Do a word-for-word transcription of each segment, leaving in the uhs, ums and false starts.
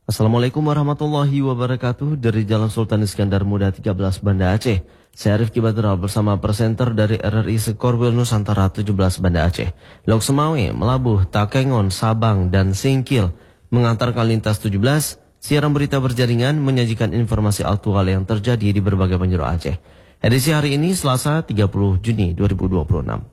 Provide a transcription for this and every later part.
Assalamualaikum warahmatullahi wabarakatuh. Dari Jalan Sultan Iskandar Muda tiga belas Banda Aceh, saya Rifki Badral bersama presenter dari R R I Skorwil Nusantara tujuh belas Banda Aceh, Lok Semawe, Melabuh, Takengon, Sabang, dan Singkil mengantarkan lintas tujuh belas. Siaran berita berjaringan menyajikan informasi aktual yang terjadi di berbagai penjuru Aceh. Edisi hari ini Selasa tiga puluh Juni dua ribu dua puluh enam.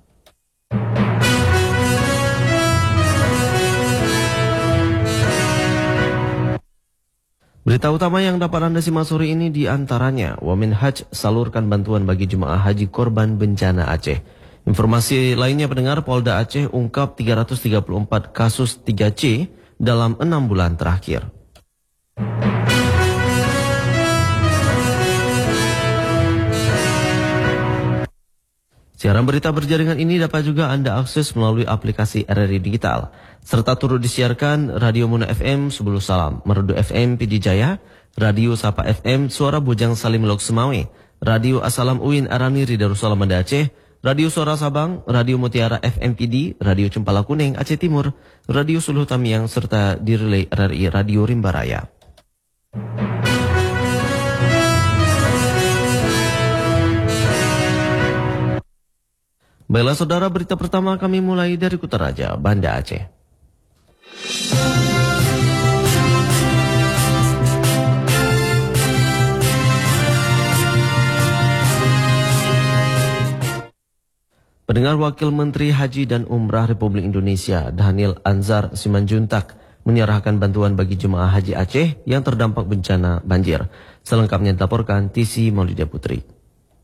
Berita utama yang dapat Anda simak sore ini diantaranya, Wamen Haj salurkan bantuan bagi jemaah haji korban bencana Aceh. Informasi lainnya pendengar, Polda Aceh ungkap tiga ratus tiga puluh empat kasus tiga C dalam enam bulan terakhir. Siaran berita berjaringan ini dapat juga Anda akses melalui aplikasi R R I Digital, serta turut disiarkan Radio Muna F M Subulu Salam, Merdu F M P D Jaya, Radio Sapa F M Suara Bujang Salim Lok Semawe, Radio Asalam Uin Araniri Darussalam Banda Aceh, Radio Suara Sabang, Radio Mutiara F M P D, Radio Cempala Kuning Aceh Timur, Radio Suluh Tamiang, serta di relay R R I Radio Rimba Raya. Baiklah saudara, berita pertama kami mulai dari Kutaraja, Banda Aceh. Pendengar, Wakil Menteri Haji dan Umrah Republik Indonesia, Dhanil Anzar Simanjuntak, menyerahkan bantuan bagi jemaah haji Aceh yang terdampak bencana banjir. Selengkapnya dilaporkan Tisi Maulidia Putri.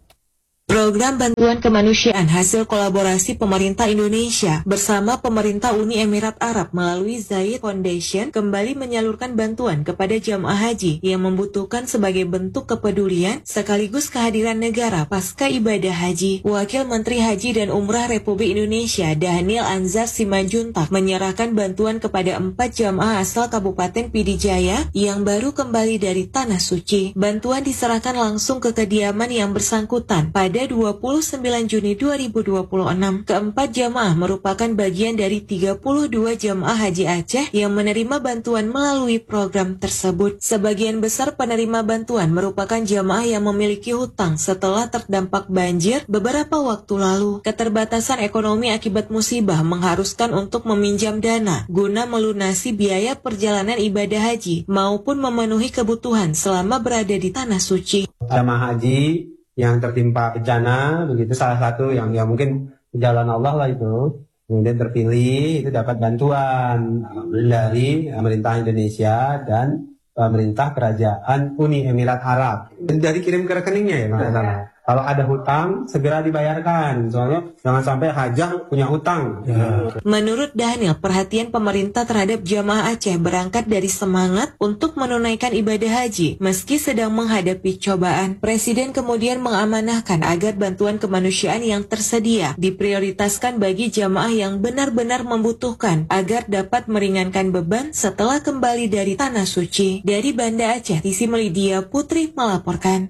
Program bantuan kemanusiaan hasil kolaborasi pemerintah Indonesia bersama pemerintah Uni Emirat Arab melalui Zayed Foundation kembali menyalurkan bantuan kepada jamaah haji yang membutuhkan sebagai bentuk kepedulian sekaligus kehadiran negara pasca ibadah haji. Wakil Menteri Haji dan Umrah Republik Indonesia Dhanil Anzar Simanjuntak menyerahkan bantuan kepada empat jamaah asal Kabupaten Pidijaya yang baru kembali dari Tanah Suci. Bantuan diserahkan langsung ke kediaman yang bersangkutan pada Pada dua puluh sembilan Juni dua ribu dua puluh enam, keempat jamaah merupakan bagian dari tiga puluh dua jamaah haji Aceh yang menerima bantuan melalui program tersebut. Sebagian besar penerima bantuan merupakan jamaah yang memiliki hutang setelah terdampak banjir beberapa waktu lalu. Keterbatasan ekonomi akibat musibah mengharuskan untuk meminjam dana guna melunasi biaya perjalanan ibadah haji maupun memenuhi kebutuhan selama berada di Tanah Suci. Jamaah haji yang tertimpa bencana, begitu salah satu yang ya mungkin jalan Allah lah itu, kemudian terpilih itu dapat bantuan dari pemerintah Indonesia dan pemerintah kerajaan Uni Emirat Arab. Dan dari kirim ke rekeningnya ya, Mas. Kalau ada hutang segera dibayarkan, soalnya jangan sampai hajah punya hutang. Ya. Menurut Dhanil, perhatian pemerintah terhadap jamaah Aceh berangkat dari semangat untuk menunaikan ibadah haji meski sedang menghadapi cobaan. Presiden kemudian mengamanahkan agar bantuan kemanusiaan yang tersedia diprioritaskan bagi jamaah yang benar-benar membutuhkan agar dapat meringankan beban setelah kembali dari Tanah Suci. Dari Banda Aceh, Tisi Maulidia Putri melaporkan.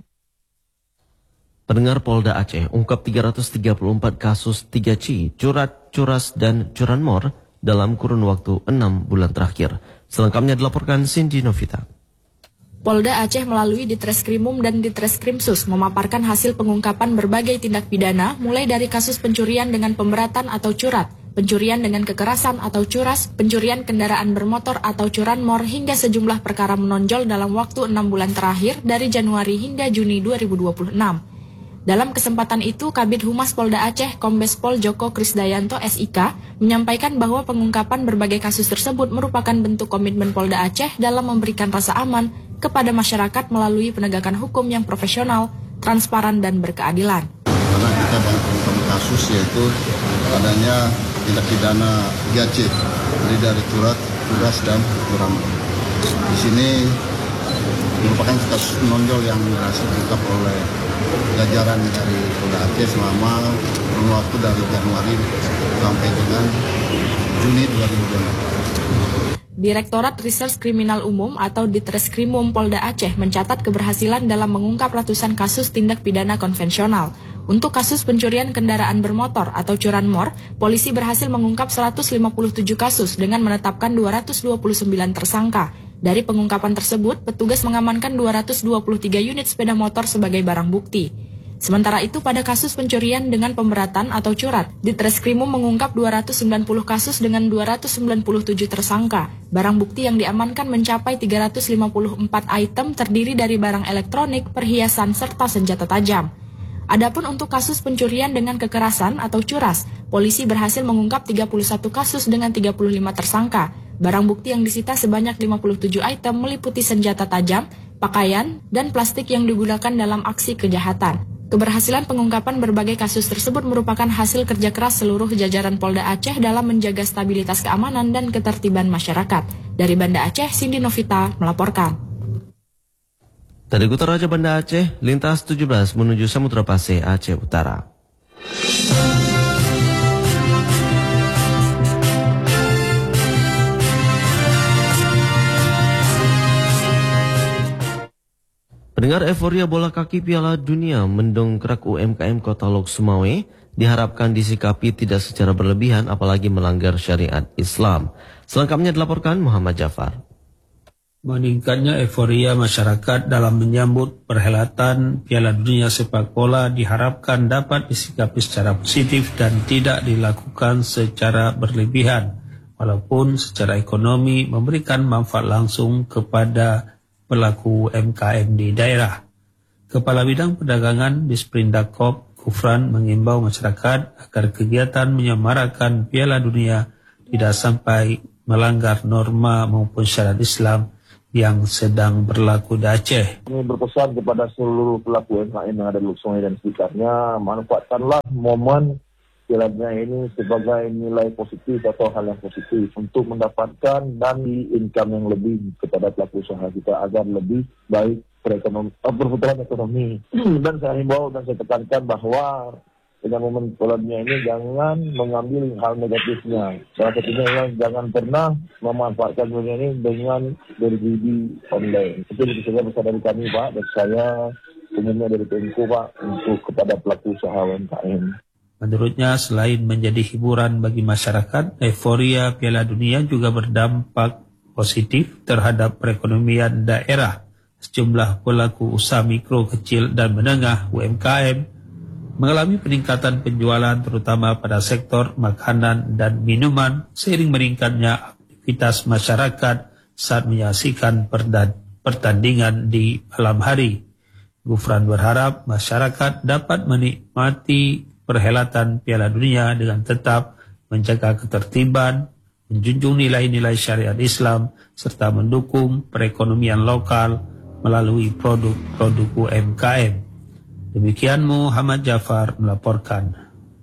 Pendengar, Polda Aceh ungkap tiga ratus tiga puluh empat kasus tiga C, curat, curas, dan curanmor dalam kurun waktu enam bulan terakhir. Selengkapnya dilaporkan Cindy Novita. Polda Aceh melalui Ditreskrimum dan Ditreskrimsus memaparkan hasil pengungkapan berbagai tindak pidana mulai dari kasus pencurian dengan pemberatan atau curat, pencurian dengan kekerasan atau curas, pencurian kendaraan bermotor atau curanmor hingga sejumlah perkara menonjol dalam waktu enam bulan terakhir dari Januari hingga Juni dua ribu dua puluh enam. Dalam kesempatan itu, Kabid Humas Polda Aceh, Kombes Pol Joko Krisdayanto S I K, menyampaikan bahwa pengungkapan berbagai kasus tersebut merupakan bentuk komitmen Polda Aceh dalam memberikan rasa aman kepada masyarakat melalui penegakan hukum yang profesional, transparan, dan berkeadilan. Karena kita banyak kasus yaitu adanya tindak pidana tiga C, terdiri dari curat, curas, dan curanmor. Di sini merupakan kasus menonjol yang berhasil diungkap oleh jajaran dari Polda Aceh selama kurun waktu dari Januari sampai dengan Juni dua ribu dua puluh enam. Direktorat Reserse Kriminal Umum atau Ditreskrimum Polda Aceh mencatat keberhasilan dalam mengungkap ratusan kasus tindak pidana konvensional. Untuk kasus pencurian kendaraan bermotor atau curanmor, polisi berhasil mengungkap seratus lima puluh tujuh kasus dengan menetapkan dua ratus dua puluh sembilan tersangka. Dari pengungkapan tersebut, petugas mengamankan dua ratus dua puluh tiga unit sepeda motor sebagai barang bukti. Sementara itu, pada kasus pencurian dengan pemberatan atau curat, Ditreskrimum mengungkap dua ratus sembilan puluh kasus dengan dua ratus sembilan puluh tujuh tersangka. Barang bukti yang diamankan mencapai tiga ratus lima puluh empat item terdiri dari barang elektronik, perhiasan, serta senjata tajam. Adapun untuk kasus pencurian dengan kekerasan atau curas, polisi berhasil mengungkap tiga puluh satu kasus dengan tiga puluh lima tersangka. Barang bukti yang disita sebanyak lima puluh tujuh item meliputi senjata tajam, pakaian, dan plastik yang digunakan dalam aksi kejahatan. Keberhasilan pengungkapan berbagai kasus tersebut merupakan hasil kerja keras seluruh jajaran Polda Aceh dalam menjaga stabilitas keamanan dan ketertiban masyarakat. Dari Banda Aceh, Cindy Novita melaporkan. Dari Kota Raja Banda Aceh, lintas tujuh belas menuju Samudra Pasir, Aceh Utara. Pendengar, euforia bola kaki Piala Dunia mendongkrak U M K M Kota Lok Sumawe diharapkan disikapi tidak secara berlebihan apalagi melanggar syariat Islam. Selengkapnya dilaporkan Muhammad Jafar. Meningkatnya euforia masyarakat dalam menyambut perhelatan Piala Dunia sepak bola diharapkan dapat disikapi secara positif dan tidak dilakukan secara berlebihan, walaupun secara ekonomi memberikan manfaat langsung kepada pelaku U M K M di daerah. Kepala Bidang Perdagangan Disperindak Gufran mengimbau masyarakat agar kegiatan menyemarakan Piala Dunia tidak sampai melanggar norma maupun syariat Islam yang sedang berlaku di Aceh. Kami berpesan kepada seluruh pelaku U M K M yang ada di Lok Sumawe dan sekitarnya, manfaatkanlah momen Piala Dunia ini sebagai nilai positif atau hal yang positif untuk mendapatkan dan income yang lebih kepada pelaku usaha kita agar lebih baik perekonomian, perputaran ekonomi. Dan saya himbau dan saya tekankan bahwa dengan momen Piala Dunia ini jangan mengambil hal negatifnya. Salah satunya adalah jangan pernah memanfaatkan dunia ini dengan berjudi online. Itu bisa besar dari kami, Pak, dan saya umumnya dari Pemko, Pak, untuk kepada pelaku usaha U M K M. Menurutnya, selain menjadi hiburan bagi masyarakat, euforia Piala Dunia juga berdampak positif terhadap perekonomian daerah. Sejumlah pelaku usaha mikro, kecil, dan menengah U M K M mengalami peningkatan penjualan terutama pada sektor makanan dan minuman seiring meningkatnya aktivitas masyarakat saat menyaksikan pertandingan di malam hari. Gufran berharap masyarakat dapat menikmati perhelatan Piala Dunia dengan tetap menjaga ketertiban, menjunjung nilai-nilai syariat Islam, serta mendukung perekonomian lokal melalui produk-produk U M K M. Demikian Muhammad Jafar melaporkan.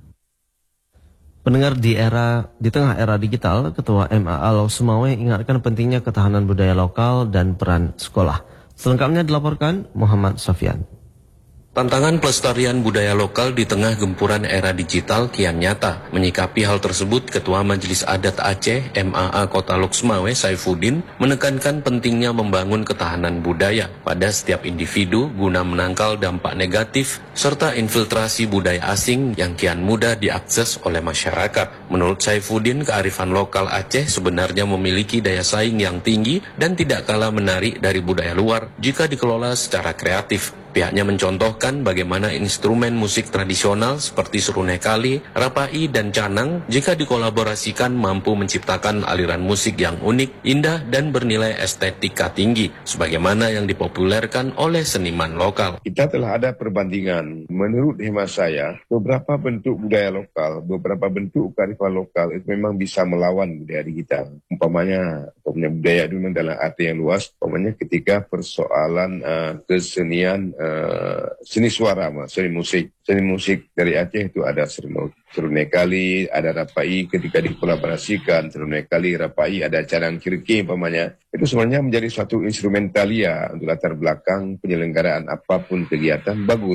Pendengar, di era di tengah era digital, Ketua M A A Lok Sumawe ingatkan pentingnya ketahanan budaya lokal dan peran sekolah. Selengkapnya dilaporkan Muhammad Sofyan. Tantangan pelestarian budaya lokal di tengah gempuran era digital kian nyata. Menyikapi hal tersebut, Ketua Majelis Adat Aceh M A A Kota Lok Sumawe Saifuddin menekankan pentingnya membangun ketahanan budaya pada setiap individu guna menangkal dampak negatif serta infiltrasi budaya asing yang kian mudah diakses oleh masyarakat. Menurut Saifuddin, kearifan lokal Aceh sebenarnya memiliki daya saing yang tinggi dan tidak kalah menarik dari budaya luar jika dikelola secara kreatif. Pihaknya mencontohkan bagaimana instrumen musik tradisional seperti serunai kali, rapai, dan canang jika dikolaborasikan mampu menciptakan aliran musik yang unik, indah, dan bernilai estetika tinggi, sebagaimana yang dipopulerkan oleh seniman lokal. Kita telah ada perbandingan. Menurut hemat saya, beberapa bentuk budaya lokal, beberapa bentuk kearifan lokal itu memang bisa melawan budaya digital. Umpamanya, umpamanya budaya itu dalam arti yang luas, umpamanya ketika persoalan uh, kesenian Uh, seni suara, seni musik. Seni musik dari Aceh itu ada serunai kali, ada rapai ketika dikolaborasikan, serunai kali, rapai, ada canang kirki, umpamanya. Itu sebenarnya menjadi suatu instrumentalia untuk latar belakang penyelenggaraan apapun kegiatan bagus.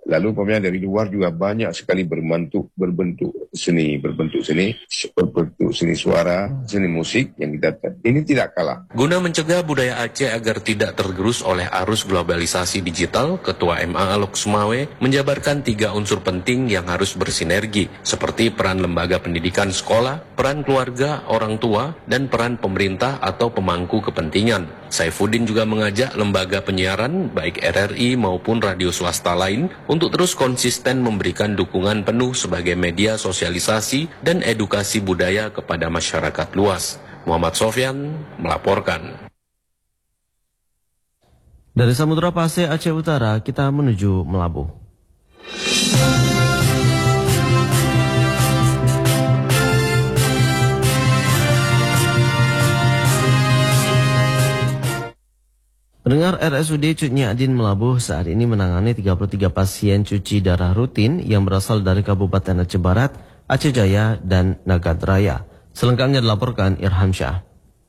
Lalu umpamanya dari luar juga banyak sekali berbentuk berbentuk seni, berbentuk seni, berbentuk seni suara, seni musik yang kita ini tidak kalah. Guna mencegah budaya Aceh agar tidak tergerus oleh arus globalisasi digital, Ketua M A A Loksmawe menjabarkan tiga unsur penting yang harus bersinergi, seperti peran lembaga pendidikan sekolah, peran keluarga, orang tua, dan peran pemerintah atau pemangku kepentingan. Saifuddin juga mengajak lembaga penyiaran, baik R R I maupun radio swasta lain, untuk terus konsisten memberikan dukungan penuh sebagai media sosialisasi dan edukasi budaya kepada masyarakat luas. Muhammad Sofyan melaporkan. Dari Samudra Pasir Aceh Utara, kita menuju Melabuh. Pendengar, R S U D Cut Nyak Dien Melabuh saat ini menangani tiga puluh tiga pasien cuci darah rutin yang berasal dari Kabupaten Aceh Barat, Aceh Jaya, dan Nagan Raya. Selengkapnya dilaporkan Irham Syah.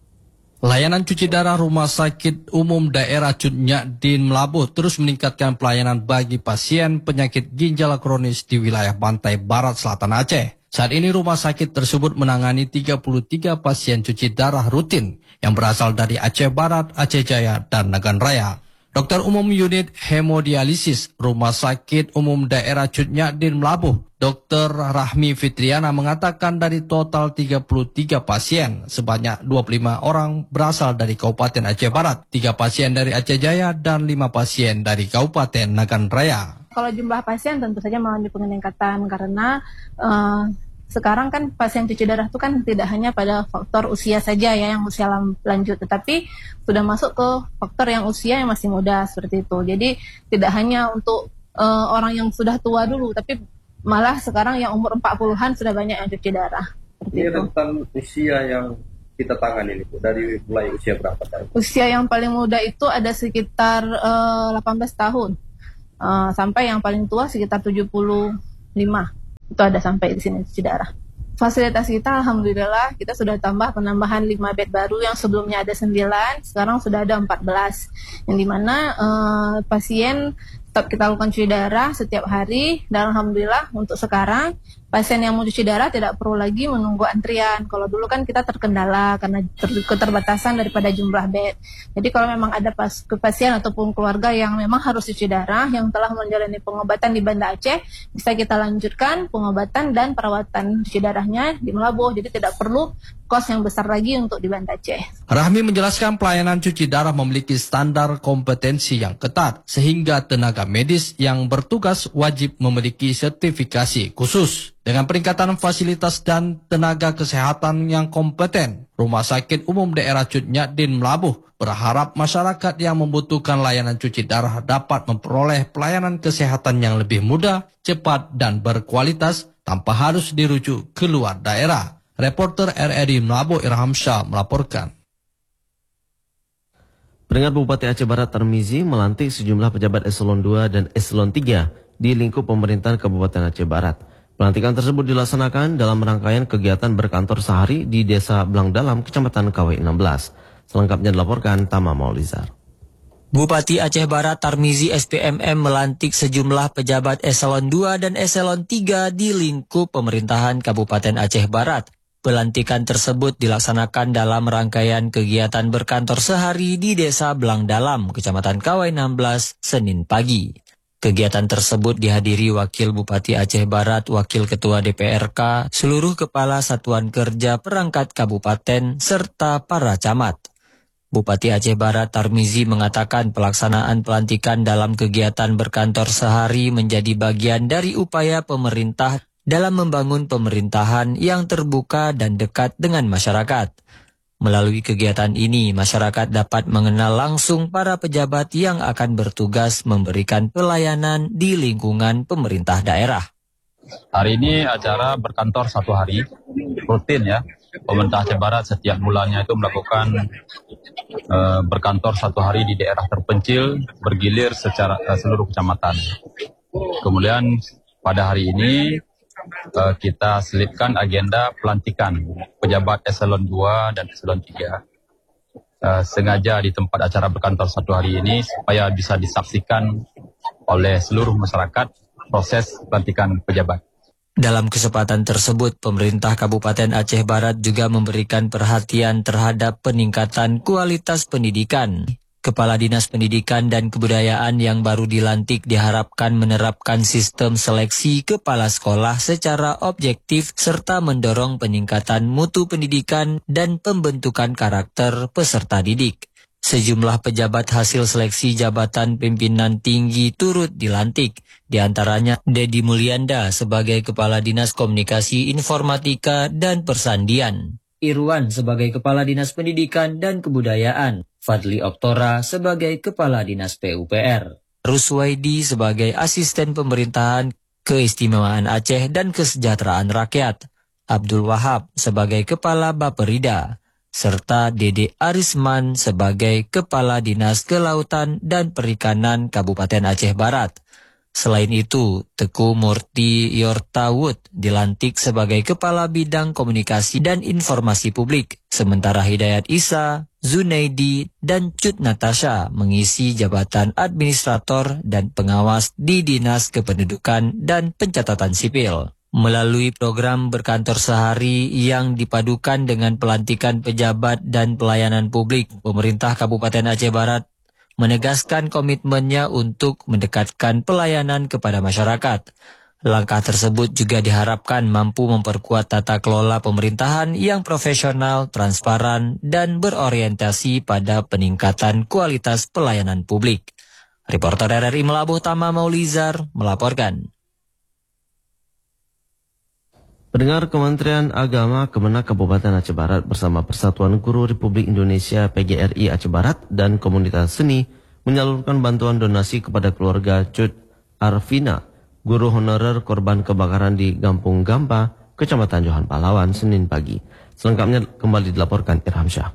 Layanan cuci darah Rumah Sakit Umum Daerah Cut Nyak Dien Melabuh terus meningkatkan pelayanan bagi pasien penyakit ginjal kronis di wilayah pantai barat selatan Aceh. Saat ini rumah sakit tersebut menangani tiga puluh tiga pasien cuci darah rutin yang berasal dari Aceh Barat, Aceh Jaya, dan Nagan Raya. Dokter Umum Unit Hemodialisis Rumah Sakit Umum Daerah Cut Nyak Dien Melabuh, Dokter Rahmi Fitriana mengatakan dari total tiga puluh tiga pasien, sebanyak dua puluh lima orang berasal dari Kabupaten Aceh Barat, tiga pasien dari Aceh Jaya, dan lima pasien dari Kabupaten Nagan Raya. Kalau jumlah pasien tentu saja mengalami peningkatan karena uh, sekarang kan pasien cuci darah itu kan tidak hanya pada faktor usia saja ya, yang usia lanjut, tetapi sudah masuk ke faktor yang usia yang masih muda seperti itu. Jadi tidak hanya untuk uh, orang yang sudah tua dulu, tapi malah sekarang yang umur empat puluhan sudah banyak yang cuci darah. Ini tentang usia yang kita tangani ini, dari mulai usia berapa tahun? Usia yang paling muda itu ada sekitar uh, delapan belas tahun. Uh, sampai yang paling tua sekitar tujuh puluh lima. Itu ada sampai di sini cuci darah. Fasilitas kita alhamdulillah kita sudah tambah penambahan lima bed baru yang sebelumnya ada sembilan, sekarang sudah ada empat belas. Yang dimana uh, pasien tetap kita lakukan cuci darah setiap hari, dan alhamdulillah untuk sekarang pasien yang mau cuci darah tidak perlu lagi menunggu antrian. Kalau dulu kan kita terkendala karena ter- keterbatasan daripada jumlah bed. Jadi kalau memang ada pas- pasien ataupun keluarga yang memang harus cuci darah, yang telah menjalani pengobatan di Banda Aceh, bisa kita lanjutkan pengobatan dan perawatan cuci darahnya di Melabuh. Jadi tidak perlu kos yang besar lagi untuk di Banda Aceh. Rahmi menjelaskan pelayanan cuci darah memiliki standar kompetensi yang ketat, sehingga tenaga medis yang bertugas wajib memiliki sertifikasi khusus. Dengan peningkatan fasilitas dan tenaga kesehatan yang kompeten, Rumah Sakit Umum Daerah Cut Nyak Dien Melabuh berharap masyarakat yang membutuhkan layanan cuci darah dapat memperoleh pelayanan kesehatan yang lebih mudah, cepat, dan berkualitas tanpa harus dirujuk ke luar daerah. Reporter R R I Melabuh Irham Syah melaporkan. Pendengar, Bupati Aceh Barat Tarmizi melantik sejumlah pejabat eselon dua dan eselon tiga di lingkup pemerintahan Kabupaten Aceh Barat. Pelantikan tersebut dilaksanakan dalam rangkaian kegiatan berkantor sehari di Desa Blang Dalam, Kecamatan K W enam belas. Selengkapnya dilaporkan Tama Maulizar. Bupati Aceh Barat Tarmizi S P M M melantik sejumlah pejabat eselon dua dan eselon tiga di lingkup pemerintahan Kabupaten Aceh Barat. Pelantikan tersebut dilaksanakan dalam rangkaian kegiatan berkantor sehari di Desa Blang Dalam, Kecamatan K W enam belas, Senin pagi. Kegiatan tersebut dihadiri Wakil Bupati Aceh Barat, Wakil Ketua D P R K, seluruh Kepala Satuan Kerja Perangkat Kabupaten, serta para camat. Bupati Aceh Barat Tarmizi mengatakan pelaksanaan pelantikan dalam kegiatan berkantor sehari menjadi bagian dari upaya pemerintah dalam membangun pemerintahan yang terbuka dan dekat dengan masyarakat. Melalui kegiatan ini, masyarakat dapat mengenal langsung para pejabat yang akan bertugas memberikan pelayanan di lingkungan pemerintah daerah. Hari ini acara berkantor satu hari, rutin ya. Pemerintah Aceh Barat setiap bulannya itu melakukan uh, berkantor satu hari di daerah terpencil, bergilir secara uh, seluruh kecamatan. Kemudian pada hari ini Uh, kita selipkan agenda pelantikan pejabat eselon dua dan eselon tiga. Uh, sengaja di tempat acara berkantor satu hari ini supaya bisa disaksikan oleh seluruh masyarakat proses pelantikan pejabat. Dalam kesempatan tersebut, pemerintah Kabupaten Aceh Barat juga memberikan perhatian terhadap peningkatan kualitas pendidikan. Kepala Dinas Pendidikan dan Kebudayaan yang baru dilantik diharapkan menerapkan sistem seleksi kepala sekolah secara objektif serta mendorong peningkatan mutu pendidikan dan pembentukan karakter peserta didik. Sejumlah pejabat hasil seleksi jabatan pimpinan tinggi turut dilantik, di antaranya Dedi Mulyanda sebagai Kepala Dinas Komunikasi Informatika dan Persandian, Irwan sebagai Kepala Dinas Pendidikan dan Kebudayaan, Fadli Oktora sebagai Kepala Dinas P U P R, Ruswaidi sebagai Asisten Pemerintahan Keistimewaan Aceh dan Kesejahteraan Rakyat, Abdul Wahab sebagai Kepala Baperida, serta Dede Arisman sebagai Kepala Dinas Kelautan dan Perikanan Kabupaten Aceh Barat. Selain itu, Teku Murti Yortawud dilantik sebagai Kepala Bidang Komunikasi dan Informasi Publik, sementara Hidayat Isa, Zunaidi, dan Cut Natasha mengisi jabatan Administrator dan Pengawas di Dinas Kependudukan dan Pencatatan Sipil. Melalui program berkantor sehari yang dipadukan dengan pelantikan pejabat dan pelayanan publik, pemerintah Kabupaten Aceh Barat menegaskan komitmennya untuk mendekatkan pelayanan kepada masyarakat. Langkah tersebut juga diharapkan mampu memperkuat tata kelola pemerintahan yang profesional, transparan, dan berorientasi pada peningkatan kualitas pelayanan publik. Reporter R R I Melabuh Tama Maulizar melaporkan. Pendengar, Kementerian Agama Kemenak Kabupaten Aceh Barat bersama Persatuan Guru Republik Indonesia P G R I Aceh Barat dan komunitas seni menyalurkan bantuan donasi kepada keluarga Cut Arvina, guru honorer korban kebakaran di Gampung Gampa, Kecamatan Johan Pahlawan, Senin pagi. Selengkapnya kembali dilaporkan Irham Syah.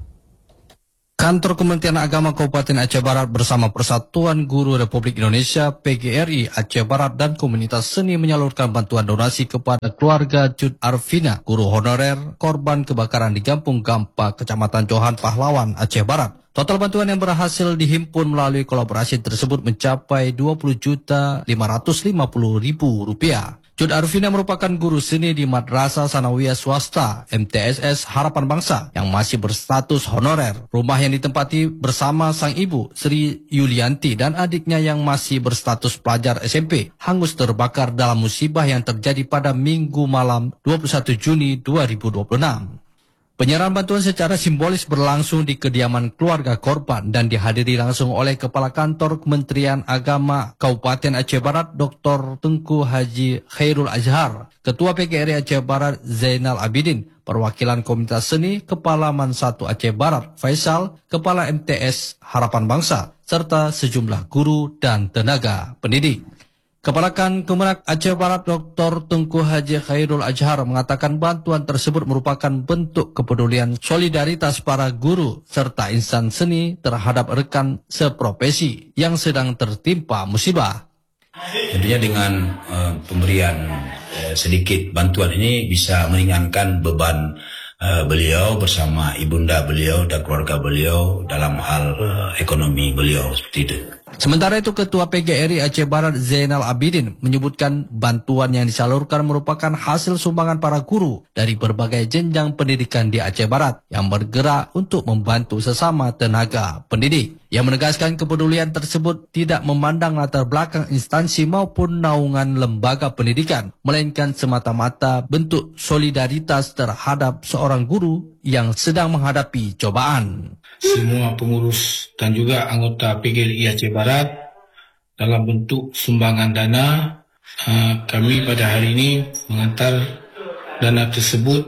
Kantor Kementerian Agama Kabupaten Aceh Barat bersama Persatuan Guru Republik Indonesia P G R I Aceh Barat dan komunitas seni menyalurkan bantuan donasi kepada keluarga Cut Arvina, guru honorer korban kebakaran di Gampung Gampa, Kecamatan Johan Pahlawan, Aceh Barat. Total bantuan yang berhasil dihimpun melalui kolaborasi tersebut mencapai dua puluh juta lima ratus lima puluh ribu rupiah. Cut Arvina merupakan guru seni di Madrasah Sanawiyah Swasta M T S S Harapan Bangsa yang masih berstatus honorer. Rumah yang ditempati bersama sang ibu Sri Yulianti dan adiknya yang masih berstatus pelajar S M P hangus terbakar dalam musibah yang terjadi pada Minggu malam dua puluh satu Juni dua ribu dua puluh enam. Penyerahan bantuan secara simbolis berlangsung di kediaman keluarga korban dan dihadiri langsung oleh Kepala Kantor Kementerian Agama Kabupaten Aceh Barat Doktor Tengku Haji Khairul Azhar, Ketua P G R I Aceh Barat Zainal Abidin, perwakilan komunitas seni Kepala Man satu Aceh Barat Faisal, Kepala M T S Harapan Bangsa, serta sejumlah guru dan tenaga pendidik. Kepala Kan Kemenak Aceh Barat Doktor Tengku Haji Khairul Azhar mengatakan bantuan tersebut merupakan bentuk kepedulian solidaritas para guru serta insan seni terhadap rekan seprofesi yang sedang tertimpa musibah. Tentunya dengan uh, pemberian uh, sedikit bantuan ini bisa meringankan beban uh, beliau bersama ibunda beliau dan keluarga beliau dalam hal uh, ekonomi beliau seperti itu. Sementara itu, Ketua P G R I Aceh Barat Zainal Abidin menyebutkan bantuan yang disalurkan merupakan hasil sumbangan para guru dari berbagai jenjang pendidikan di Aceh Barat yang bergerak untuk membantu sesama tenaga pendidik. Yang menegaskan kepedulian tersebut tidak memandang latar belakang instansi maupun naungan lembaga pendidikan, melainkan semata-mata bentuk solidaritas terhadap seorang guru yang sedang menghadapi cobaan. Semua pengurus dan juga anggota P G R I Aceh Barat dalam bentuk sumbangan dana, uh, kami pada hari ini mengantar dana tersebut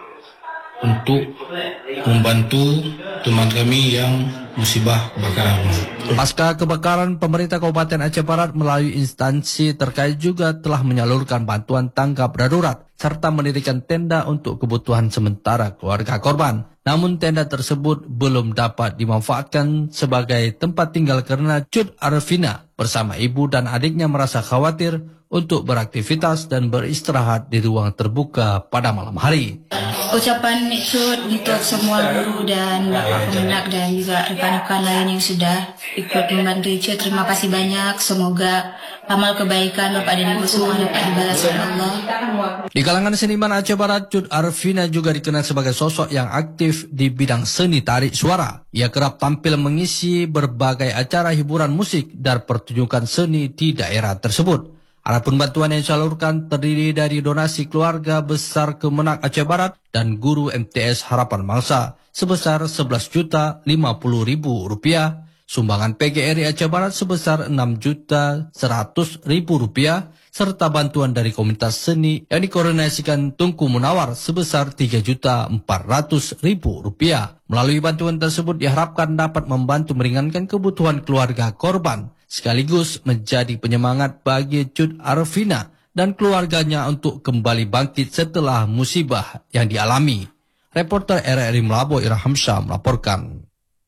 untuk membantu teman kami yang musibah kebakaran. Pasca kebakaran, pemerintah Kabupaten Aceh Barat melalui instansi terkait juga telah menyalurkan bantuan tanggap darurat serta mendirikan tenda untuk kebutuhan sementara keluarga korban. Namun tenda tersebut belum dapat dimanfaatkan sebagai tempat tinggal karena Cut Arvina bersama ibu dan adiknya merasa khawatir untuk beraktivitas dan beristirahat di ruang terbuka pada malam hari. Ucapan maksud untuk semua guru dan Bapak Kemenak dan juga rekan-rekan lain yang sudah ikut membantu Icu. Terima kasih banyak. Semoga amal kebaikan Bapak dan Ibu semua dapat dibalas oleh Allah. Di kalangan seniman Aceh Barat, Cut Arvina juga dikenal sebagai sosok yang aktif di bidang seni tarik suara. Ia kerap tampil mengisi berbagai acara hiburan musik dan pertunjukan seni di daerah tersebut. Adapun bantuan yang disalurkan terdiri dari donasi keluarga besar Kemenak Aceh Barat dan guru M T S Harapan Bangsa sebesar sebelas juta lima puluh ribu rupiah, sumbangan P G R I Aceh Barat sebesar enam juta seratus ribu rupiah, serta bantuan dari komunitas seni yang dikoordinasikan Tunku Munawar sebesar tiga juta empat ratus ribu rupiah. Melalui bantuan tersebut diharapkan dapat membantu meringankan kebutuhan keluarga korban, sekaligus menjadi penyemangat bagi Cut Arvina dan keluarganya untuk kembali bangkit setelah musibah yang dialami. Reporter R R I Melabo Irham Syah melaporkan.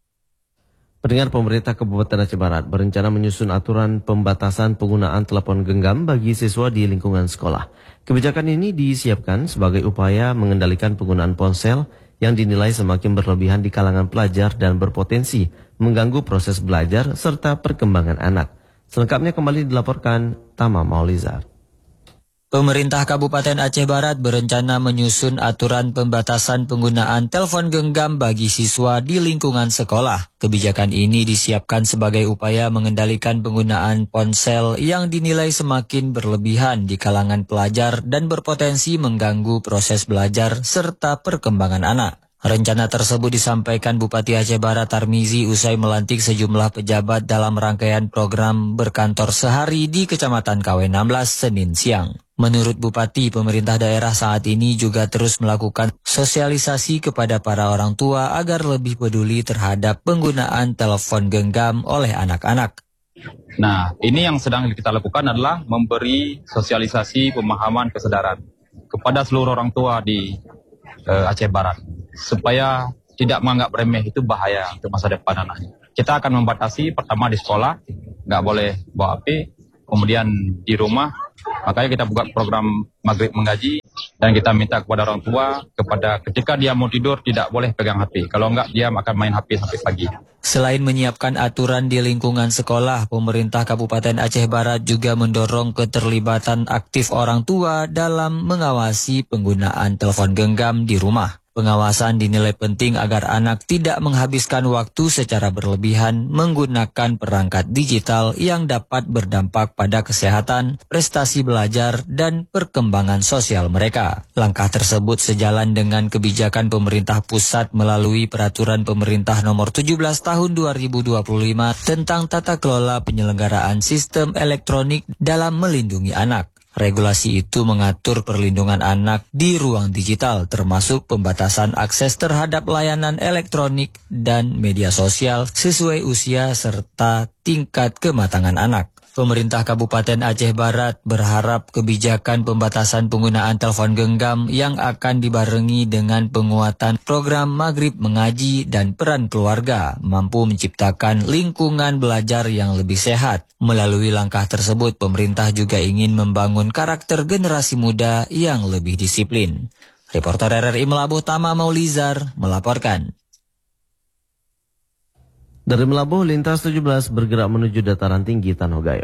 Pendengar, pemerintah Kabupaten Aceh Barat berencana menyusun aturan pembatasan penggunaan telepon genggam bagi siswa di lingkungan sekolah. Kebijakan ini disiapkan sebagai upaya mengendalikan penggunaan ponsel yang dinilai semakin berlebihan di kalangan pelajar dan berpotensi mengganggu proses belajar serta perkembangan anak. Selengkapnya kembali dilaporkan Tama Maulizar. Pemerintah Kabupaten Aceh Barat berencana menyusun aturan pembatasan penggunaan telepon genggam bagi siswa di lingkungan sekolah. Kebijakan ini disiapkan sebagai upaya mengendalikan penggunaan ponsel yang dinilai semakin berlebihan di kalangan pelajar dan berpotensi mengganggu proses belajar serta perkembangan anak. Rencana tersebut disampaikan Bupati Aceh Barat Tarmizi usai melantik sejumlah pejabat dalam rangkaian program berkantor sehari di Kecamatan K W enam belas Senin siang. Menurut Bupati, pemerintah daerah saat ini juga terus melakukan sosialisasi kepada para orang tua agar lebih peduli terhadap penggunaan telepon genggam oleh anak-anak. Nah, ini yang sedang kita lakukan adalah memberi sosialisasi pemahaman kesadaran kepada seluruh orang tua di uh, Aceh Barat, supaya tidak menganggap remeh itu bahaya untuk masa depan anaknya. Kita akan membatasi pertama di sekolah, nggak boleh bawa H P, kemudian di rumah, makanya kita buka program Maghrib Mengaji, dan kita minta kepada orang tua, kepada ketika dia mau tidur tidak boleh pegang H P, kalau enggak dia akan main H P sampai pagi. Selain menyiapkan aturan di lingkungan sekolah, pemerintah Kabupaten Aceh Barat juga mendorong keterlibatan aktif orang tua dalam mengawasi penggunaan telepon genggam di rumah. Pengawasan dinilai penting agar anak tidak menghabiskan waktu secara berlebihan menggunakan perangkat digital yang dapat berdampak pada kesehatan, prestasi belajar, dan perkembangan sosial mereka. Langkah tersebut sejalan dengan kebijakan pemerintah pusat melalui Peraturan Pemerintah Nomor tujuh belas Tahun dua ribu dua puluh lima tentang tata kelola penyelenggaraan sistem elektronik dalam melindungi anak. Regulasi itu mengatur perlindungan anak di ruang digital, termasuk pembatasan akses terhadap layanan elektronik dan media sosial sesuai usia serta tingkat kematangan anak. Pemerintah Kabupaten Aceh Barat berharap kebijakan pembatasan penggunaan telepon genggam yang akan dibarengi dengan penguatan program Maghrib Mengaji dan peran keluarga mampu menciptakan lingkungan belajar yang lebih sehat. Melalui langkah tersebut, pemerintah juga ingin membangun karakter generasi muda yang lebih disiplin. Reporter R R I Melabuh Tama Maulizar melaporkan. Dari Melabuh, lintas tujuh belas bergerak menuju dataran tinggi Tanah Gayo.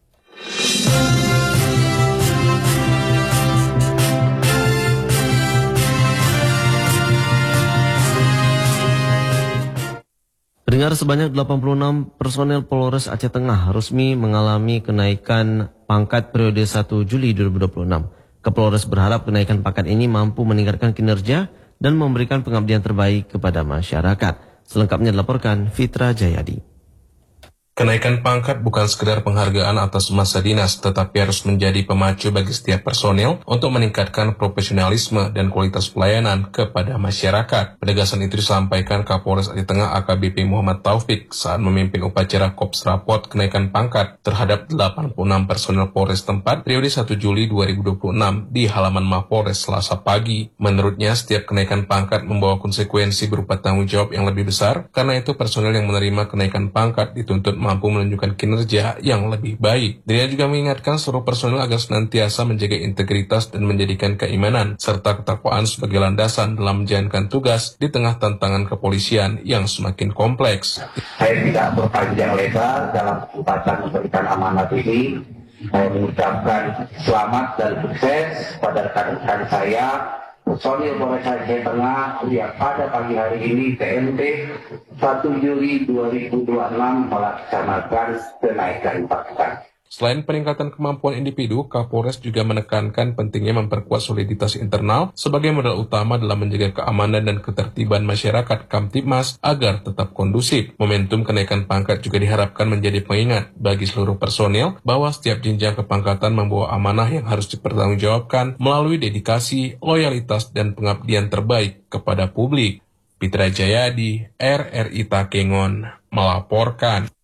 Pendengar, sebanyak delapan puluh enam personel Polres Aceh Tengah resmi mengalami kenaikan pangkat periode satu Juli dua ribu dua puluh enam. Kapolres berharap kenaikan pangkat ini mampu meningkatkan kinerja dan memberikan pengabdian terbaik kepada masyarakat. Selengkapnya dilaporkan Fitra Jayadi. Kenaikan pangkat bukan sekedar penghargaan atas masa dinas, tetapi harus menjadi pemacu bagi setiap personel untuk meningkatkan profesionalisme dan kualitas pelayanan kepada masyarakat. Penegasan itu disampaikan Kapolres Aceh Tengah A K B P Muhammad Taufik saat memimpin upacara Kops Rapot kenaikan pangkat terhadap delapan puluh enam personel Polres tempat periode satu Juli dua ribu dua puluh enam di halaman Mapolres Selasa pagi. Menurutnya, setiap kenaikan pangkat membawa konsekuensi berupa tanggung jawab yang lebih besar, karena itu personel yang menerima kenaikan pangkat dituntut mampu menunjukkan kinerja yang lebih baik. Dia juga mengingatkan seluruh personel agar senantiasa menjaga integritas dan menjadikan keimanan serta ketakwaan sebagai landasan dalam menjalankan tugas di tengah tantangan kepolisian yang semakin kompleks. Saya tidak berpanjang lebar dalam kesempatan memberikan amanat ini. Saya mengucapkan selamat dan sukses pada rekan-rekan saya, personil Polres Aceh Tengah yang pada pagi hari ini T M T satu Juli dua ribu dua puluh enam melaksanakan kenaikan pangkat. Selain peningkatan kemampuan individu, Kapolres juga menekankan pentingnya memperkuat soliditas internal sebagai modal utama dalam menjaga keamanan dan ketertiban masyarakat Kamtibmas agar tetap kondusif. Momentum kenaikan pangkat juga diharapkan menjadi pengingat bagi seluruh personil bahwa setiap jenjang kepangkatan membawa amanah yang harus dipertanggungjawabkan melalui dedikasi, loyalitas, dan pengabdian terbaik kepada publik. Pitra Jayadi, R R I Takengon, melaporkan.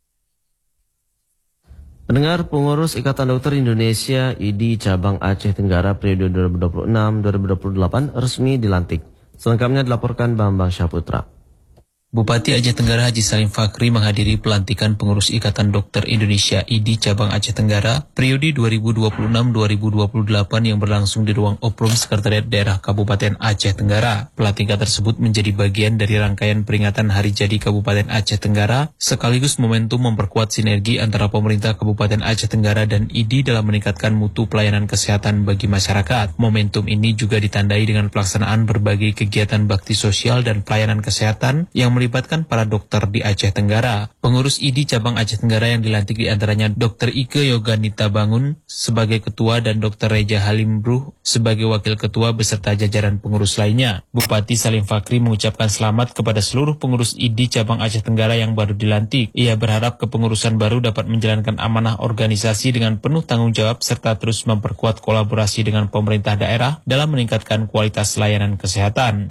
Pendengar, pengurus Ikatan Dokter Indonesia I D I Cabang Aceh Tenggara periode dua ribu dua puluh enam sampai dua ribu dua puluh delapan resmi dilantik. Selengkapnya dilaporkan Bambang Syaputra. Bupati Aceh Tenggara Haji Salim Fakri menghadiri pelantikan pengurus Ikatan Dokter Indonesia I D I Cabang Aceh Tenggara periode dua ribu dua puluh enam sampai dua ribu dua puluh delapan yang berlangsung di ruang Oprum Sekretariat Daerah Kabupaten Aceh Tenggara. Pelantikan tersebut menjadi bagian dari rangkaian peringatan Hari Jadi Kabupaten Aceh Tenggara sekaligus momentum memperkuat sinergi antara pemerintah Kabupaten Aceh Tenggara dan I D I dalam meningkatkan mutu pelayanan kesehatan bagi masyarakat. Momentum ini juga ditandai dengan pelaksanaan berbagai kegiatan bakti sosial dan pelayanan kesehatan yang melibatkan para dokter di Aceh Tenggara. Pengurus I D I Cabang Aceh Tenggara yang dilantik diantaranya Dokter Ike Yoganita Bangun sebagai ketua dan Dokter Reja Halim Bruh sebagai wakil ketua beserta jajaran pengurus lainnya. Bupati Salim Fakri mengucapkan selamat kepada seluruh pengurus I D I Cabang Aceh Tenggara yang baru dilantik. Ia berharap kepengurusan baru dapat menjalankan amanah organisasi dengan penuh tanggung jawab serta terus memperkuat kolaborasi dengan pemerintah daerah dalam meningkatkan kualitas layanan kesehatan.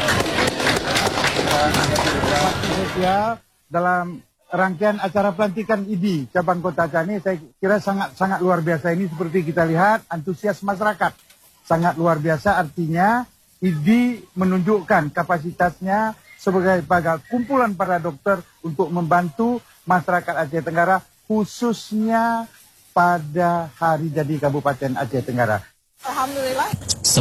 Ya, dalam rangkaian acara pelantikan I D I Cabang Kota Aceh ini saya kira sangat-sangat luar biasa. Ini seperti kita lihat antusias masyarakat sangat luar biasa, artinya I D I menunjukkan kapasitasnya sebagai bagai kumpulan para dokter untuk membantu masyarakat Aceh Tenggara khususnya pada Hari Jadi Kabupaten Aceh Tenggara. Alhamdulillah.